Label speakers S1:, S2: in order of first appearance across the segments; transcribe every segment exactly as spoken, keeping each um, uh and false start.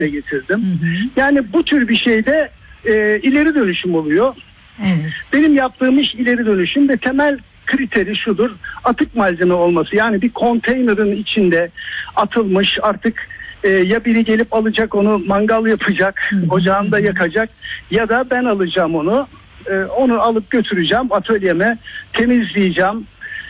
S1: getirdim. Hı hı. Yani bu tür bir şeyde e, ileri dönüşüm oluyor.
S2: Evet.
S1: Benim yaptığım iş ileri dönüşüm ve temel kriteri şudur: atık malzeme olması. Yani bir konteynerin içinde atılmış, artık e, ya biri gelip alacak onu, mangal yapacak, hı hı. ocağında yakacak, ya da ben alacağım onu, e, onu alıp götüreceğim atölyeme, temizleyeceğim,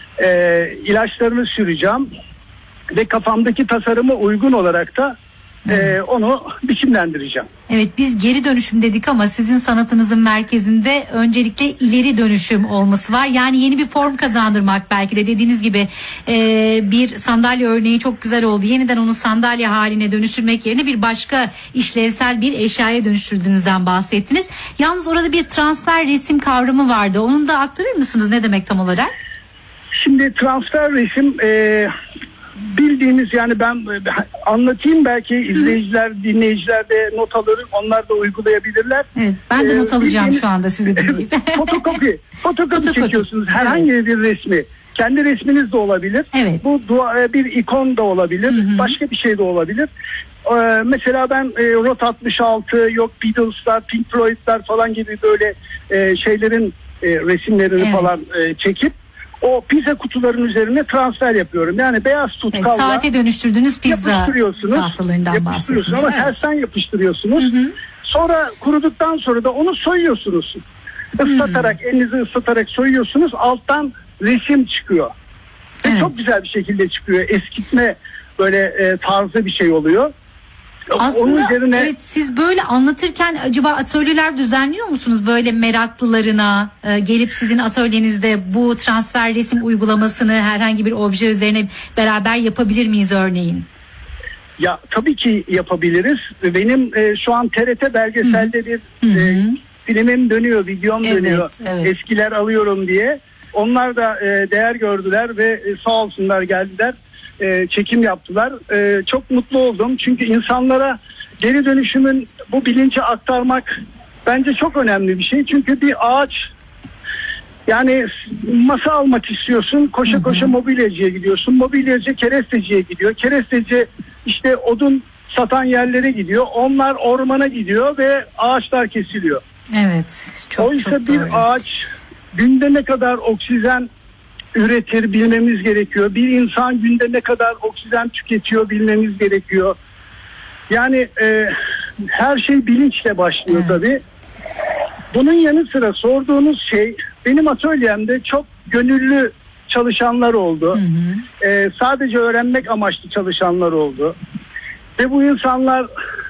S1: e, ilaçlarını süreceğim ve kafamdaki tasarıma uygun olarak da Ee, onu biçimlendireceğim.
S2: Evet, biz geri dönüşüm dedik ama sizin sanatınızın merkezinde öncelikle ileri dönüşüm olması var. Yani yeni bir form kazandırmak, belki de dediğiniz gibi e, bir sandalye örneği çok güzel oldu. Yeniden onu sandalye haline dönüştürmek yerine bir başka işlevsel bir eşyaya dönüştürdüğünüzden bahsettiniz. Yalnız orada bir transfer resim kavramı vardı. Onu da aktarır mısınız? Ne demek tam olarak?
S1: Şimdi transfer resim e, bildiğimiz, yani ben anlatayım, belki izleyiciler, dinleyiciler de not alır, onlar da uygulayabilirler.
S2: Evet, ben de not alacağım ee, şu anda sizi dinleyip.
S1: Fotokopi, fotokopi çekiyorsunuz herhangi evet. bir resmi. Kendi resminiz de olabilir. Evet. Bu dua, bir ikon da olabilir. Hı hı. Başka bir şey de olabilir. Ee, mesela ben e, Rot altmış altı, yok Beatles'lar, Pink Floyd'lar falan gibi böyle e, şeylerin e, resimlerini evet. falan e, çekip o pizza kutuların üzerine transfer yapıyorum. Yani beyaz tutkalla
S2: evet, saate dönüştürdüğünüz pizza tahtalarından
S1: yapıştırıyorsunuz ama evet. tersten yapıştırıyorsunuz. Hı hı. Sonra kuruduktan sonra da onu soyuyorsunuz. Islatarak, hı hı. elinizi ıslatarak soyuyorsunuz. Alttan resim çıkıyor. Evet. Ve çok güzel bir şekilde çıkıyor. Eskitme böyle e, tarzı bir şey oluyor.
S2: Aslında onun üzerine... evet, siz böyle anlatırken acaba atölyeler düzenliyor musunuz, böyle meraklılarına e, gelip sizin atölyenizde bu transfer resim uygulamasını herhangi bir obje üzerine beraber yapabilir miyiz örneğin?
S1: Ya tabii ki yapabiliriz. Benim e, şu an T R T belgeselde bir e, filmim dönüyor, videom evet, dönüyor. Evet. Eskiler alıyorum diye. Onlar da e, değer gördüler ve e, sağ olsunlar geldiler. E, çekim yaptılar. E, çok mutlu oldum. Çünkü insanlara geri dönüşümün bu bilinci aktarmak bence çok önemli bir şey. Çünkü bir ağaç, yani masa almak istiyorsun, koşa hı hı. koşa mobilyacıya gidiyorsun. Mobilyacı keresteciye gidiyor. Keresteci işte odun satan yerlere gidiyor. Onlar ormana gidiyor ve ağaçlar kesiliyor.
S2: Evet. Çok,
S1: Oysa
S2: çok
S1: bir
S2: doğru.
S1: ağaç günde ne kadar oksijen üretir bilmemiz gerekiyor. Bir insan günde ne kadar oksijen tüketiyor bilmemiz gerekiyor. Yani e, her şey bilinçle başlıyor evet. tabii. Bunun yanı sıra sorduğunuz şey, benim atölyemde çok gönüllü çalışanlar oldu. Hı hı. E, sadece öğrenmek amaçlı çalışanlar oldu. Ve bu insanlar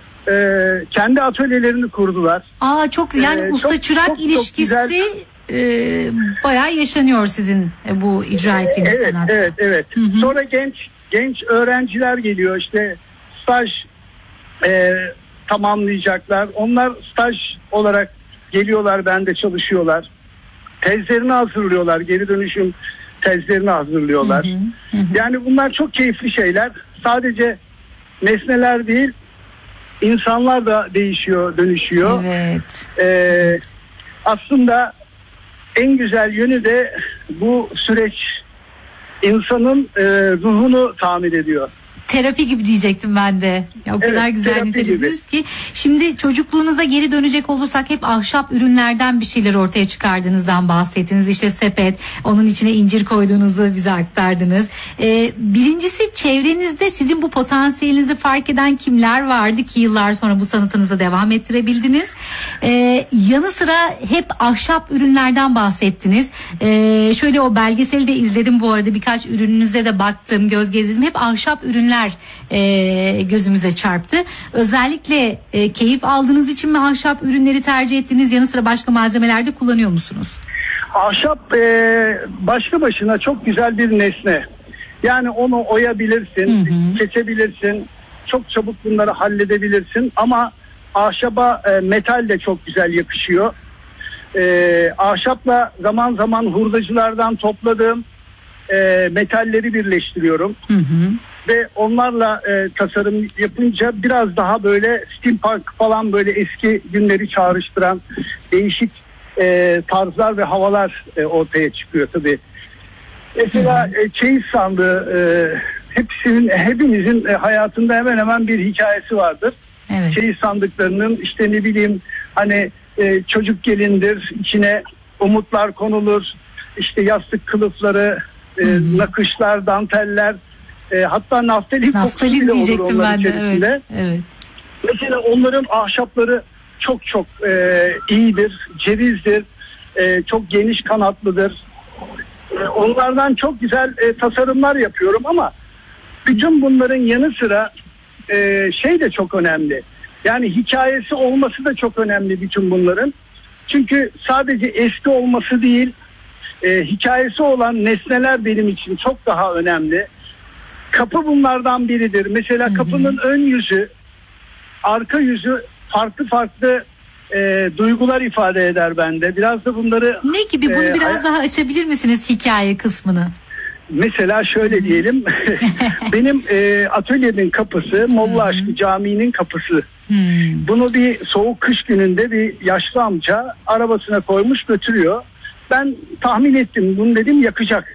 S1: e, kendi atölyelerini kurdular.
S2: Aa, çok yani e, usta çok, çırak çok, ilişkisi çok güzel... Ee, bayağı yaşanıyor sizin e, bu icra ettiğiniz
S1: evet,
S2: sanatta.
S1: Evet, evet. Hı hı. Sonra genç genç öğrenciler geliyor, işte staj e, tamamlayacaklar. Onlar staj olarak geliyorlar, bende çalışıyorlar. Tezlerini hazırlıyorlar, geri dönüşüm tezlerini hazırlıyorlar. Hı hı, hı. Yani bunlar çok keyifli şeyler. Sadece nesneler değil, insanlar da değişiyor, dönüşüyor.
S2: Evet.
S1: Ee, aslında en güzel yönü de bu süreç insanın e, ruhunu tamir ediyor.
S2: Terapi gibi diyecektim ben de. Ya, o evet, kadar güzel nitelediniz ki. Şimdi çocukluğunuza geri dönecek olursak hep ahşap ürünlerden bir şeyler ortaya çıkardığınızdan bahsettiniz. İşte sepet, onun içine incir koyduğunuzu bize aktardınız. Ee, birincisi, çevrenizde sizin bu potansiyelinizi fark eden kimler vardı ki yıllar sonra bu sanatınızı devam ettirebildiniz? Ee, yanı sıra hep ahşap ürünlerden bahsettiniz. Ee, şöyle o belgeseli de izledim bu arada, birkaç ürününüze de baktım, göz gezdirdim. Hep ahşap ürünler E, gözümüze çarptı. Özellikle e, keyif aldığınız için mi ahşap ürünleri tercih ettiniz? Yanı sıra başka malzemeler de kullanıyor musunuz?
S1: Ahşap e, başlı başına çok güzel bir nesne. Yani onu oyabilirsin, hı hı. kesebilirsin, çok çabuk bunları halledebilirsin. Ama ahşaba e, metal de çok güzel yakışıyor. E, ahşapla zaman zaman hurdacılardan topladığım e, metalleri birleştiriyorum. Hı hı. Ve onlarla e, tasarım yapınca biraz daha böyle steampunk falan, böyle eski günleri çağrıştıran değişik e, tarzlar ve havalar e, ortaya çıkıyor tabii. Mesela e, çeyiz sandığı, e, hepsinin, hepimizin e, hayatında hemen hemen bir hikayesi vardır.
S2: Evet.
S1: Çeyiz sandıklarının işte ne bileyim hani e, çocuk gelindir, içine umutlar konulur, işte yastık kılıfları, e, nakışlar, danteller, e, hatta naftalin kokusu bile olur onların içerisinde.
S2: Evet, evet.
S1: Mesela onların ahşapları çok çok e, iyidir, cevizdir, e, çok geniş kanatlıdır. E, onlardan çok güzel e, tasarımlar yapıyorum ama bütün bunların yanı sıra e, şey de çok önemli. Yani hikayesi olması da çok önemli bütün bunların. Çünkü sadece eski olması değil, e, hikayesi olan nesneler benim için çok daha önemli. Kapı bunlardan biridir. Mesela hı hı. kapının ön yüzü, arka yüzü farklı farklı e, duygular ifade eder bende. Biraz da bunları...
S2: Ne gibi? Bunu
S1: e,
S2: biraz
S1: hay-
S2: daha açabilir misiniz hikaye kısmını?
S1: Mesela şöyle hmm. diyelim. Benim e, atölyemin kapısı Molla Aşkı Camii'nin kapısı. Hmm. Bunu bir soğuk kış gününde bir yaşlı amca arabasına koymuş götürüyor. Ben tahmin ettim, bunu dedim yakacak.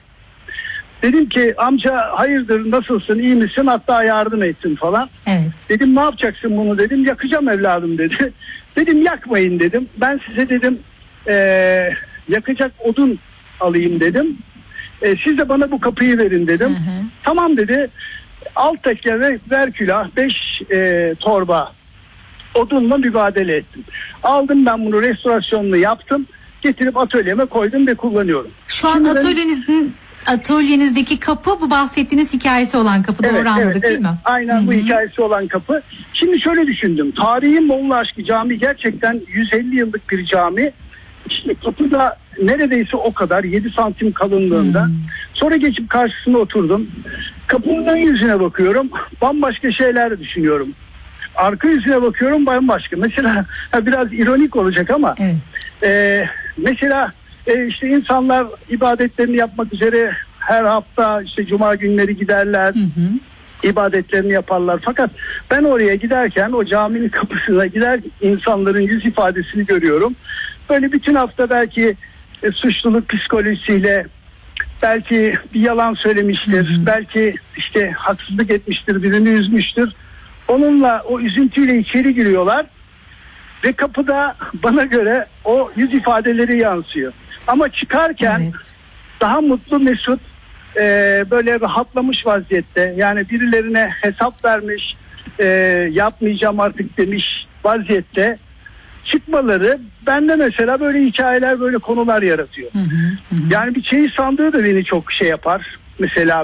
S1: Dedim ki amca hayırdır, nasılsın, iyi misin, hatta yardım ettim falan.
S2: Evet.
S1: Dedim ne yapacaksın bunu, dedim yakacağım evladım dedi. Dedim yakmayın dedim, ben size dedim ee, yakacak odun alayım dedim. E, siz de bana bu kapıyı verin dedim. Hı hı. Tamam dedi. Alt tekke ve ver külah beş e, torba odunla mübadele ettim. Aldım ben bunu, restorasyonunu yaptım. Getirip atölyeme koydum ve kullanıyorum.
S2: Şu an Şimdi atölyenizin ben... atölyenizdeki kapı bu bahsettiğiniz hikayesi olan kapı.
S1: Evet,
S2: doğru anladık
S1: evet,
S2: değil
S1: evet.
S2: mi?
S1: Aynen Hı-hı. bu hikayesi olan kapı. Şimdi şöyle düşündüm. Tarihi Molla Aşkı Camii gerçekten yüz elli yıllık bir cami. İşte kapı da neredeyse o kadar, yedi santim kalınlığında. Hmm. Sonra geçip karşısına oturdum. Kapının ön yüzüne bakıyorum, bambaşka şeyler düşünüyorum. Arka yüzüne bakıyorum, bambaşka. Mesela biraz ironik olacak ama evet. e, mesela e, işte insanlar ibadetlerini yapmak üzere her hafta işte cuma günleri giderler. Hı hı. ibadetlerini yaparlar. Fakat ben oraya giderken, o caminin kapısına gider, insanların yüz ifadesini görüyorum. Böyle bütün hafta belki e, suçluluk psikolojisiyle, belki bir yalan söylemiştir, hı hı. belki işte haksızlık etmiştir, birini üzmüştür. Onunla, o üzüntüyle içeri giriyorlar ve kapıda bana göre o yüz ifadeleri yansıyor. Ama çıkarken evet. daha mutlu, mesut, e, böyle rahatlamış vaziyette, yani birilerine hesap vermiş, e, yapmayacağım artık demiş vaziyette çıkmaları bende mesela böyle hikayeler, böyle konular yaratıyor. Hı hı, hı. Yani bir çeyiz sandığı da beni çok şey yapar mesela,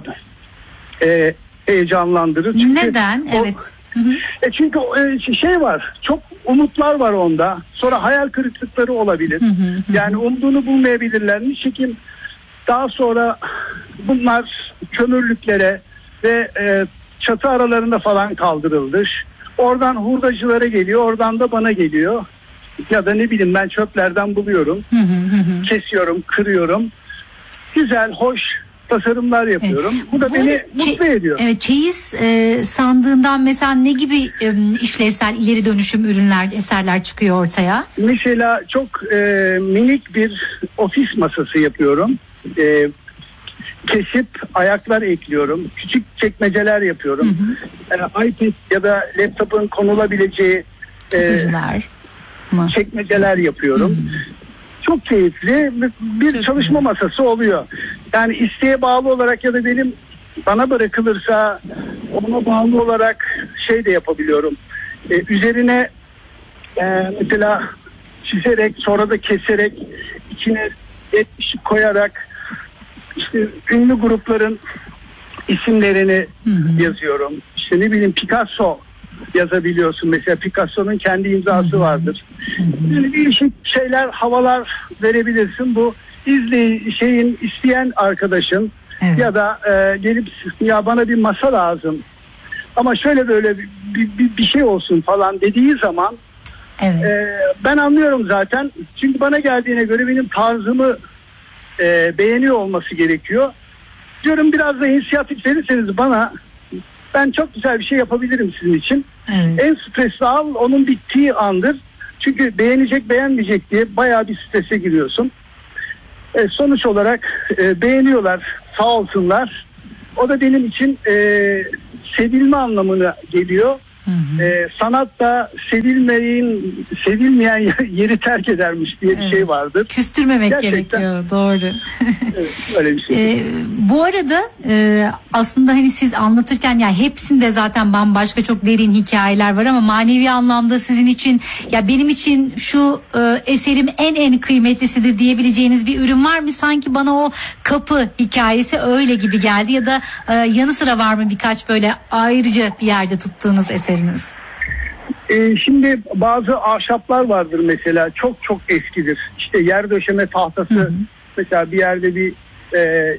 S1: e, heyecanlandırır. Çünkü
S2: neden?
S1: O,
S2: evet. Hı hı.
S1: E çünkü e, şey var, çok umutlar var onda. Sonra hayal kırıklıkları olabilir. Hı hı, hı. Yani umduğunu bulmayabilirler. Nitekim daha sonra bunlar kömürlüklere ve e, çatı aralarında falan kaldırıldı. Oradan hurdacılara geliyor, oradan da bana geliyor. Ya da ne bileyim, ben çöplerden buluyorum. Hı hı hı. Kesiyorum, kırıyorum. Güzel, hoş tasarımlar yapıyorum. Evet. Bu da Bu beni çe- mutlu ediyor.
S2: Evet, çeyiz e, sandığından mesela ne gibi e, işlevsel ileri dönüşüm ürünler, eserler çıkıyor ortaya?
S1: Mesela çok e, minik bir ofis masası yapıyorum. E, kesip ayaklar ekliyorum. Küçük çekmeceler yapıyorum. Hı hı. Yani iPad ya da laptopun konulabileceği
S2: tutucular
S1: e, mı? çekmeceler yapıyorum. Hı. Çok keyifli bir Çok çalışma güzel. masası oluyor. Yani isteğe bağlı olarak ya da benim bana bırakılırsa ona bağlı olarak şey de yapabiliyorum. Ee, üzerine e, mesela çizerek, sonra da keserek, içine etmişik koyarak işte ünlü grupların isimlerini hı hı. yazıyorum. İşte ne bileyim, Picasso yazabiliyorsun. Mesela Picasso'nun kendi imzası vardır. Yani değişik şeyler, havalar verebilirsin. Bu izley şeyin isteyen arkadaşın evet. ya da e, gelip ya bana bir masa lazım ama şöyle böyle bir, bir, bir şey olsun falan dediği zaman evet. e, ben anlıyorum zaten. Çünkü bana geldiğine göre benim tarzımı e, beğeniyor olması gerekiyor. Diyorum biraz da inisiyatif verirseniz bana, ben çok güzel bir şey yapabilirim sizin için. Evet. En stresli al onun bittiği andır. Çünkü beğenecek beğenmeyecek diye bayağı bir strese giriyorsun. E, sonuç olarak e, beğeniyorlar, sağ olsunlar. O da benim için e, sevilme anlamına geliyor.
S2: Hı hı.
S1: Ee, sanat da sevilmeyin, sevilmeyen yeri terk edermiş diye bir evet. şey vardır.
S2: Küstürmemek gerçekten gerekiyor, doğru.
S1: Evet, öyle bir şey.
S2: Ee, bu arada e, aslında hani siz anlatırken yani hepsinde zaten bambaşka çok derin hikayeler var ama manevi anlamda sizin için ya benim için şu e, eserim en en kıymetlisidir diyebileceğiniz bir ürün var mı? Sanki bana o kapı hikayesi öyle gibi geldi ya da e, yanı sıra var mı birkaç böyle ayrıca bir yerde tuttuğunuz eseriniz?
S1: Ee, şimdi bazı ahşaplar vardır mesela çok çok eskidir. İşte yer döşeme tahtası, hı hı. mesela bir yerde bir e,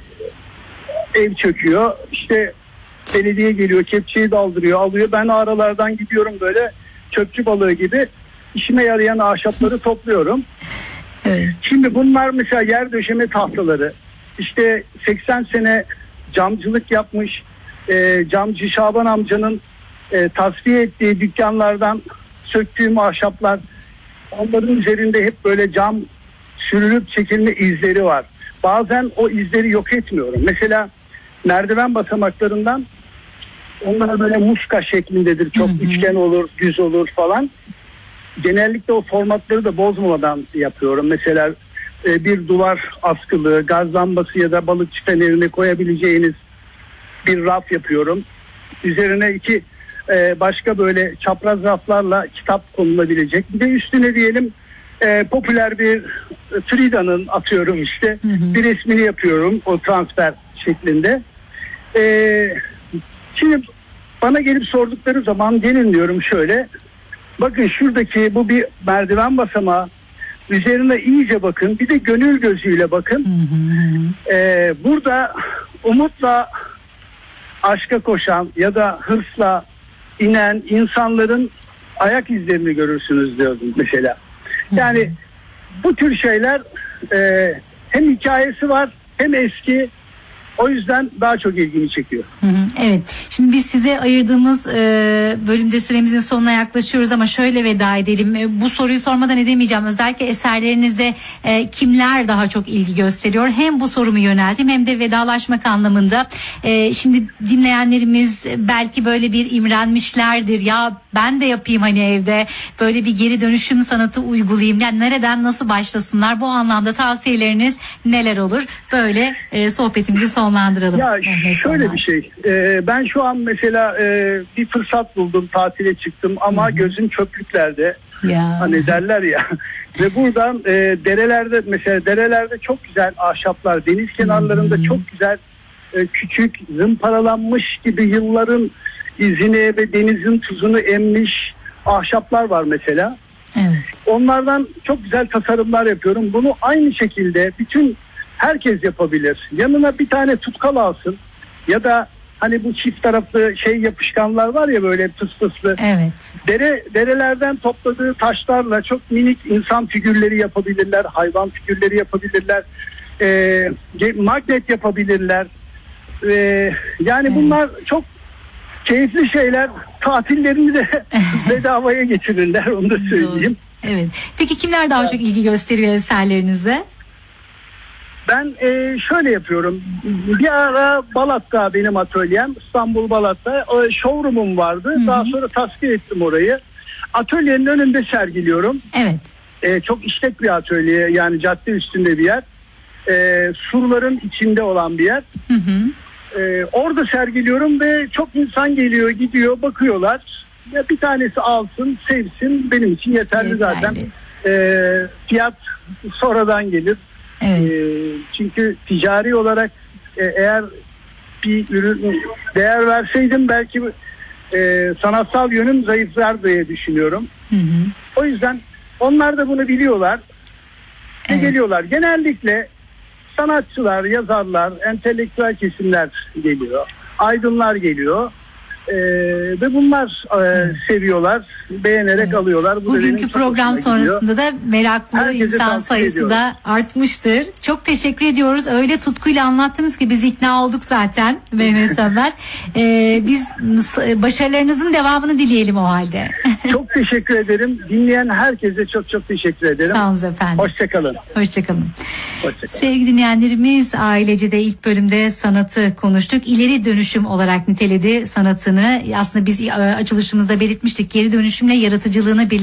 S1: ev çöküyor. İşte belediye geliyor, kepçeyi daldırıyor, alıyor. Ben aralardan gidiyorum böyle çöpçü balığı gibi işime yarayan ahşapları topluyorum. Evet. Şimdi bunlar mesela yer döşeme tahtaları. İşte seksen sene camcılık yapmış e, camcı Şaban amcanın e, tasfiye ettiği dükkanlardan söktüğüm ahşaplar. Onların üzerinde hep böyle cam sürülüp çekilme izleri var. Bazen o izleri yok etmiyorum. Mesela merdiven basamaklarından onlar böyle muska şeklindedir. Çok hı hı. üçgen olur, düz olur falan. Genellikle o formatları da bozmadan yapıyorum. Mesela e, bir duvar askılı, gaz lambası ya da balıkçı fenerine koyabileceğiniz bir raf yapıyorum. Üzerine iki e, başka böyle çapraz raflarla kitap konulabilecek. Bir de üstüne diyelim e, popüler bir Frida'nın atıyorum işte hı hı. bir resmini yapıyorum o transfer şeklinde. E, şimdi bana gelip sordukları zaman gelin diyorum şöyle. Bakın şuradaki bu bir merdiven basamağı. Üzerine iyice bakın. Bir de gönül gözüyle bakın. Hı hı. Ee, burada umutla aşka koşan ya da hırsla inen insanların ayak izlerini görürsünüz diyordum mesela. Yani hı hı. bu tür şeyler e, hem hikayesi var hem eski. O yüzden daha çok ilgimi çekiyor.
S2: Hı hı, evet. Şimdi biz size ayırdığımız e, bölümde süremizin sonuna yaklaşıyoruz ama şöyle veda edelim. E, bu soruyu sormadan edemeyeceğim. Özellikle eserlerinize e, kimler daha çok ilgi gösteriyor? Hem bu sorumu yöneldim hem de vedalaşmak anlamında. E, şimdi dinleyenlerimiz belki böyle bir imrenmişlerdir. Ya ben de yapayım hani evde böyle bir geri dönüşüm sanatı uygulayayım. Yani nereden nasıl başlasınlar? Bu anlamda tavsiyeleriniz neler olur? Böyle e, sohbetimizi son sonlandıralım.
S1: Ya şöyle bir şey. Ee, ben şu an mesela e, bir fırsat buldum, tatile çıktım ama Hı-hı. gözüm çöplüklerde. Ya. Hani derler ya. Ve buradan e, derelerde mesela derelerde çok güzel ahşaplar, deniz kenarlarında Hı-hı. çok güzel e, küçük zımparalanmış gibi yılların izini ve denizin tuzunu emmiş ahşaplar var mesela. Evet. Onlardan çok güzel tasarımlar yapıyorum. Bunu aynı şekilde bütün herkes yapabilir. Yanına bir tane tutkal alsın ya da hani bu çift taraflı şey yapışkanlar var ya böyle pıs pıslı.
S2: Evet.
S1: Dere, derelerden topladığı taşlarla çok minik insan figürleri yapabilirler, hayvan figürleri yapabilirler, e, magnet yapabilirler. E, yani evet. bunlar çok keyifli şeyler. Tatillerini de bedavaya geçirirler, onu da söyleyeyim.
S2: Evet. Peki kimler daha evet. çok ilgi gösteriyor eserlerinize?
S1: Ben e, şöyle yapıyorum. Bir ara Balat'ta benim atölyem. İstanbul Balat'ta. O showroom'um vardı. Hı-hı. Daha sonra tasfiye ettim orayı. Atölyenin önünde sergiliyorum.
S2: Evet.
S1: E, çok işlek bir atölye. Yani cadde üstünde bir yer. E, surların içinde olan bir yer. E, orada sergiliyorum ve çok insan geliyor, gidiyor, bakıyorlar. Ya bir tanesi alsın, sevsin. Benim için yeterli, yeterli. zaten. E, fiyat sonradan gelir. Evet. E, çünkü ticari olarak e, eğer bir ürün değer verseydim belki e, sanatsal yönüm zayıflar diye düşünüyorum. Hı hı. O yüzden onlar da bunu biliyorlar. Evet. Ve geliyorlar. Genellikle sanatçılar, yazarlar, entelektüel kesimler geliyor. Aydınlar geliyor. E, ve bunlar e, evet. seviyorlar. beğenerek evet. alıyorlar. Bu
S2: bugünkü program sonrasında da meraklı Herkese insan sayısı ediyorum. da artmıştır. Çok teşekkür ediyoruz. Öyle tutkuyla anlattınız ki biz ikna olduk zaten Mehmet Sönmez. Ee, biz başarılarınızın devamını dileyelim o halde.
S1: Çok teşekkür ederim. Dinleyen herkese çok çok teşekkür ederim.
S2: Sağ olun efendim.
S1: Hoşçakalın.
S2: Hoşçakalın. Hoşçakalın. Sevgili dinleyenlerimiz, Ailece'de ilk bölümde sanatı konuştuk. İleri dönüşüm olarak niteledi sanatını. Aslında biz açılışımızda belirtmiştik. Geri dönüşümle yaratıcılığını birleştirmek